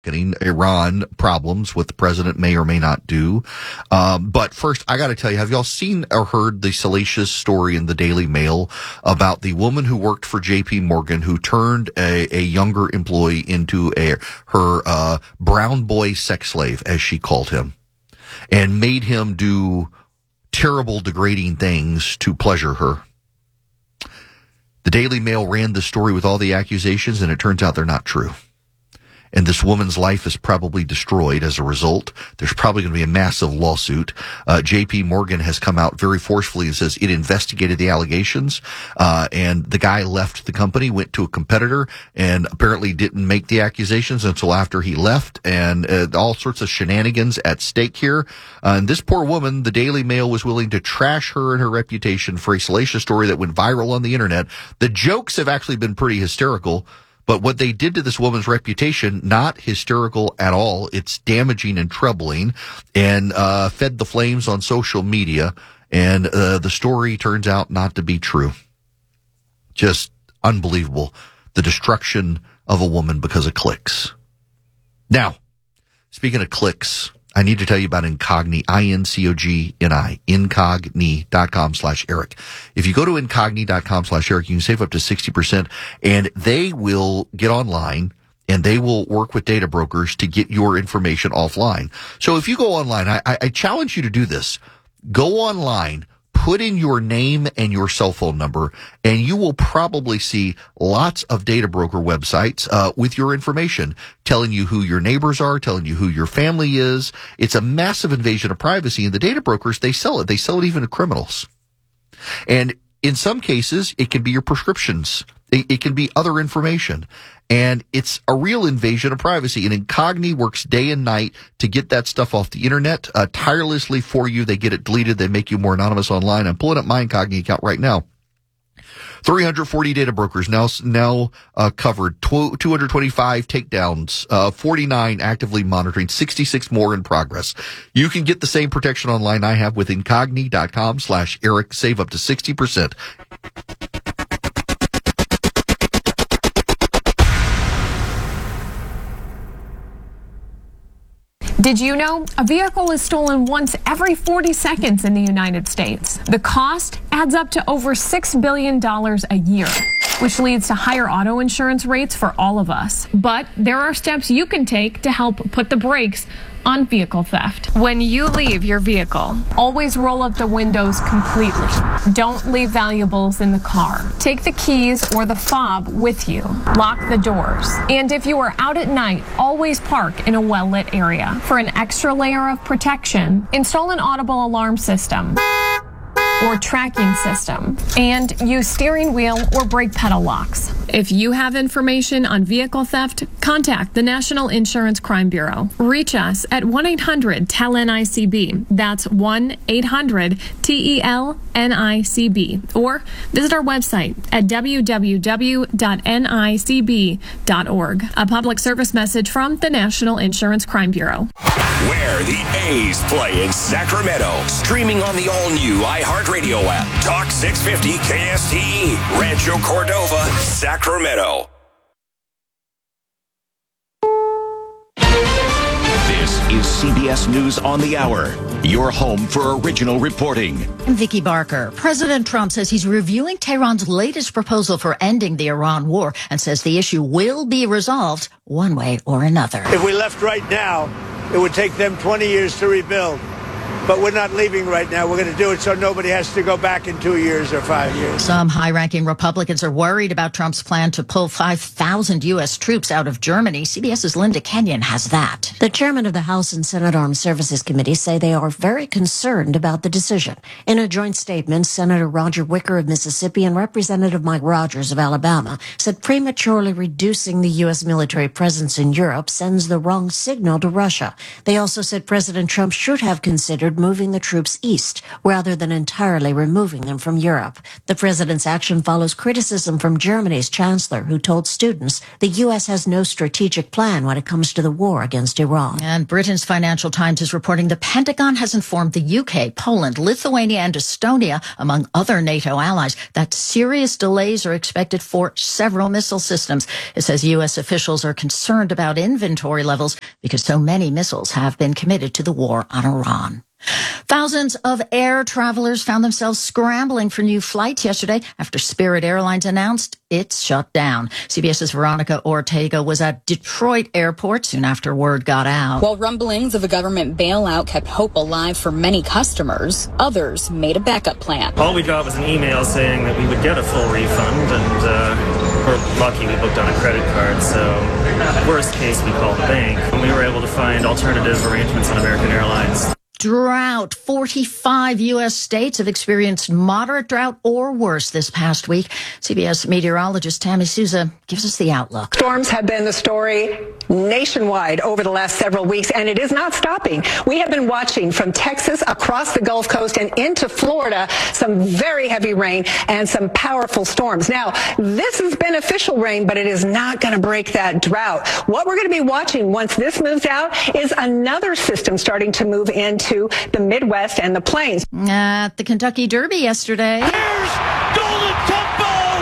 Iran problems, what the president may or may not do. But first, I got to tell you, have y'all seen or heard the salacious story in the Daily Mail about the woman who worked for J.P. Morgan who turned a younger employee into her brown boy sex slave, as she called him, and made him do terrible, degrading things to pleasure her? The Daily Mail ran the story with all the accusations, and it turns out they're not true. And this woman's life is probably destroyed as a result. There's probably going to be a massive lawsuit. J.P. Morgan has come out very forcefully and says it investigated the allegations, and the guy left the company, went to a competitor, and apparently didn't make the accusations until after he left, and all sorts of shenanigans at stake here. And this poor woman, the Daily Mail was willing to trash her and her reputation for a salacious story that went viral on the internet. The jokes have actually been pretty hysterical. But what they did to this woman's reputation, not hysterical at all. It's damaging and troubling, and fed the flames on social media. And the story turns out not to be true. Just unbelievable. The destruction of a woman because of clicks. Now, speaking of clicks, I need to tell you about Incogni, INCOGNI, incogni.com/Eric. If you go to incogni.com/Eric, you can save up to 60%, and they will get online and they will work with data brokers to get your information offline. So if you go online, I challenge you to do this. Go online, put in your name and your cell phone number, and you will probably see lots of data broker websites with your information, telling you who your neighbors are, telling you who your family is. It's a massive invasion of privacy, and the data brokers, they sell it. They sell it even to criminals. And in some cases, it can be your prescriptions. It can be other information. And it's a real invasion of privacy. And Incogni works day and night to get that stuff off the internet, tirelessly for you. They get it deleted. They make you more anonymous online. I'm pulling up my Incogni account right now. 340 data brokers now covered, 225 takedowns, 49 actively monitoring, 66 more in progress. You can get the same protection online I have with incogni.com/Eric. Save up to 60%. Did you know a vehicle is stolen once every 40 seconds in the United States? The cost adds up to over $6 billion a year, which leads to higher auto insurance rates for all of us. But there are steps you can take to help put the brakes on vehicle theft. When you leave your vehicle, always roll up the windows completely. Don't leave valuables in the car. Take the keys or the fob with you. Lock the doors. And if you are out at night, always park in a well-lit area. For an extra layer of protection, install an audible alarm system or tracking system, and use steering wheel or brake pedal locks. If you have information on vehicle theft, contact the National Insurance Crime Bureau. Reach us at 1-800-TEL-NICB. That's 1-800-TEL-NICB. Or visit our website at www.nicb.org. A public service message from the National Insurance Crime Bureau. Where the A's play in Sacramento. Streaming on the all-new iHeartRadio app. Talk 650 KSTE. Rancho Cordova, Sacramento. This is CBS News on the Hour. Your home for original reporting. I'm Vicki Barker. President Trump says he's reviewing Tehran's latest proposal for ending the Iran war and says the issue will be resolved one way or another. If we left right now, it would take them 20 years to rebuild. But we're not leaving right now. We're going to do it so nobody has to go back in 2 years or 5 years. Some high-ranking Republicans are worried about Trump's plan to pull 5,000 U.S. troops out of Germany. CBS's Linda Kenyon has that. The chairman of the House and Senate Armed Services Committee say they are very concerned about the decision. In a joint statement, Senator Roger Wicker of Mississippi and Representative Mike Rogers of Alabama said prematurely reducing the U.S. military presence in Europe sends the wrong signal to Russia. They also said President Trump should have considered considered moving the troops east rather than entirely removing them from Europe. The president's action follows criticism from Germany's chancellor, who told students the U.S. has no strategic plan when it comes to the war against Iran. And Britain's Financial Times is reporting the Pentagon has informed the UK, Poland, Lithuania, and Estonia, among other NATO allies, that serious delays are expected for several missile systems. It says U.S. officials are concerned about inventory levels because so many missiles have been committed to the war on Iran. Thousands of air travelers found themselves scrambling for new flights yesterday after Spirit Airlines announced it's shut down. CBS's Veronica Ortega was at Detroit Airport soon after word got out. While rumblings of a government bailout kept hope alive for many customers, others made a backup plan. All we got was an email saying that we would get a full refund, and we're lucky we booked on a credit card, so worst case we called the bank. And we were able to find alternative arrangements on American Airlines. Drought. 45 U.S. states have experienced moderate drought or worse this past week. CBS meteorologist Tammy Souza gives us the outlook. Storms have been the story nationwide over the last several weeks, and it is not stopping. We have been watching from Texas across the Gulf Coast and into Florida some very heavy rain and some powerful storms. Now, this is beneficial rain, but it is not going to break that drought. What we're going to be watching once this moves out is another system starting to move into the Midwest and the plains. At the Kentucky Derby yesterday. Here's Golden Tempo,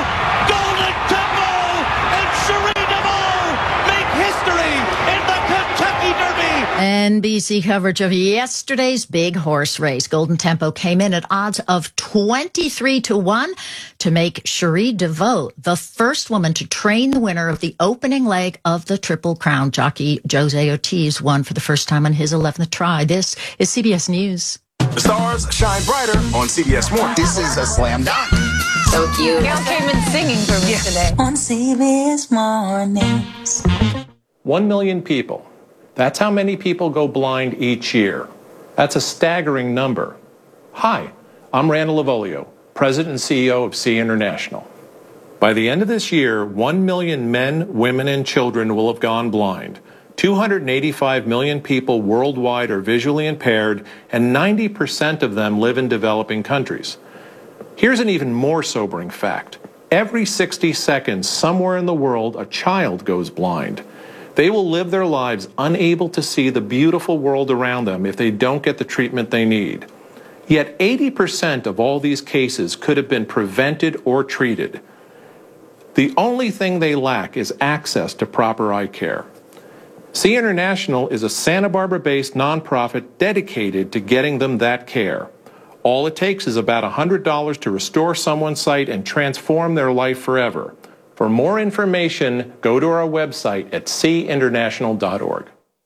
and Cherie DeVaux make history in the Kentucky Derby. NBC coverage of yesterday's big horse race. Golden Tempo came in at odds of 23-1 to make Cherie DeVaux the first woman to train the winner of the opening leg of the Triple Crown. Jockey Jose Ortiz won for the first time on his 11th try. This is CBS News. The stars shine brighter on CBS Morning. This is a slam dunk. So cute. Gail came in singing for me today. On CBS Mornings. 1 million people. That's how many people go blind each year. That's a staggering number. Hi, I'm Randall Lavolio, President and CEO of SEE International. By the end of this year, 1 million men, women, and children will have gone blind. 285 million people worldwide are visually impaired, and 90% of them live in developing countries. Here's an even more sobering fact. Every 60 seconds, somewhere in the world, a child goes blind. They will live their lives unable to see the beautiful world around them if they don't get the treatment they need. Yet 80% of all these cases could have been prevented or treated. The only thing they lack is access to proper eye care. SEE International is a Santa Barbara-based nonprofit dedicated to getting them that care. All it takes is about $100 to restore someone's sight and transform their life forever. For more information, go to our website at seeinternational.org.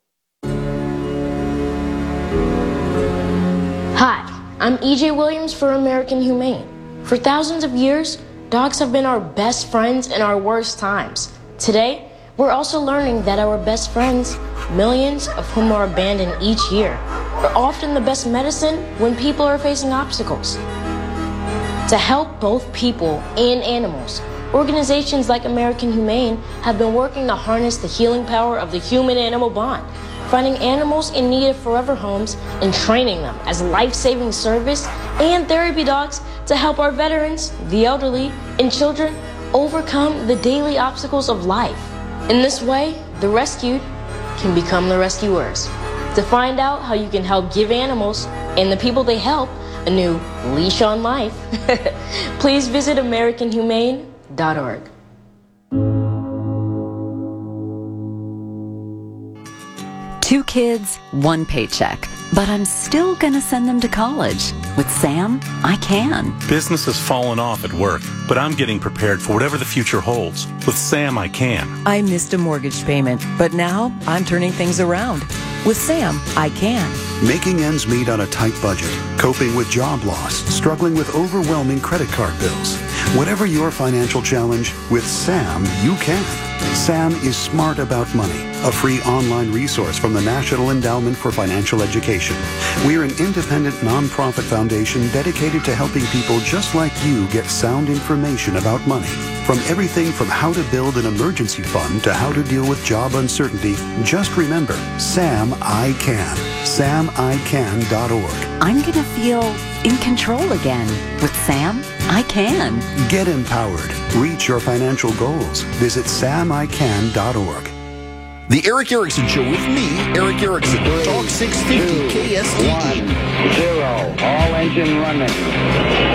Hi, I'm EJ Williams for American Humane. For thousands of years, dogs have been our best friends in our worst times. Today, we're also learning that our best friends, millions of whom are abandoned each year, are often the best medicine when people are facing obstacles. To help both people and animals, organizations like American Humane have been working to harness the healing power of the human-animal bond, finding animals in need of forever homes and training them as life-saving service and therapy dogs to help our veterans, the elderly, and children overcome the daily obstacles of life. In this way, the rescued can become the rescuers. To find out how you can help give animals and the people they help a new leash on life, please visit AmericanHumane.org. Two kids, one paycheck. But I'm still going to send them to college. With Sam, I can. Business has fallen off at work, but I'm getting prepared for whatever the future holds. With Sam, I can. I missed a mortgage payment, but now I'm turning things around. With Sam, I can. Making ends meet on a tight budget, coping with job loss, struggling with overwhelming credit card bills. Whatever your financial challenge, with SAM, you can. SAM is Smart About Money, a free online resource from the National Endowment for Financial Education. We're an independent nonprofit foundation dedicated to helping people just like you get sound information about money. From everything from how to build an emergency fund to how to deal with job uncertainty, just remember, Sam I Can. SamICan.org. I'm going to feel in control again. With Sam, I can. Get empowered. Reach your financial goals. Visit SamICan.org. The Eric Erickson Show with me, Eric Erickson. Talk 650 KSTG. 1, 0. All engine running.